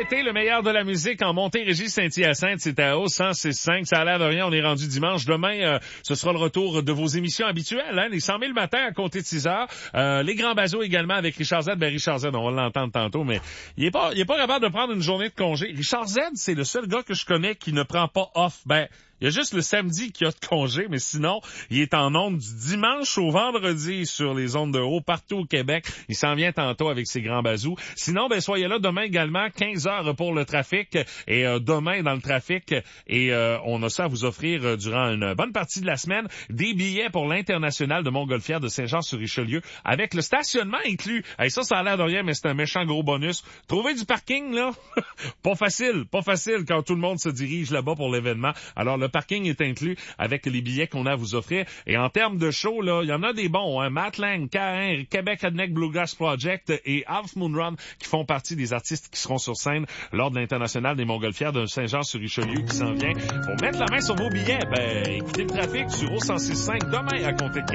l'été, le meilleur de la musique en Montérégie Saint-Hyacinthe, c'est à O 106.5. Ça a l'air de rien, on est rendu dimanche. Demain, ce sera le retour de vos émissions habituelles, hein, les 100 000 matins à compter de 6 heures. Les grands bazos également avec Richard Z. Ben, Richard Z, on va l'entendre tantôt, mais il est pas capable de prendre une journée de congé. Richard Z, c'est le seul gars que je connais qui ne prend pas off. Ben, il y a juste le samedi qui a de congé, mais sinon, il est en ondes du dimanche au vendredi sur les ondes de haut partout au Québec. Il s'en vient tantôt avec ses grands bazous. Sinon, ben soyez là demain également, 15 heures pour le trafic. Et demain, dans le trafic, et on a ça à vous offrir durant une bonne partie de la semaine, des billets pour l'International de Montgolfière de Saint-Jean-sur-Richelieu, avec le stationnement inclus. Hey, ça a l'air de rien, mais c'est un méchant gros bonus. Trouver du parking, là, pas facile quand tout le monde se dirige là-bas pour l'événement. Alors, le parking est inclus avec les billets qu'on a à vous offrir. Et en termes de show, là, il y en a des bons, hein. Matt Lang, Cain, Québec Redneck Bluegrass Project et Half Moon Run qui font partie des artistes qui seront sur scène lors de l'International des Montgolfières de Saint-Jean-sur-Richelieu qui s'en vient. Pour mettre la main sur vos billets, ben, écoutez le trafic sur O 106.5 demain à compter de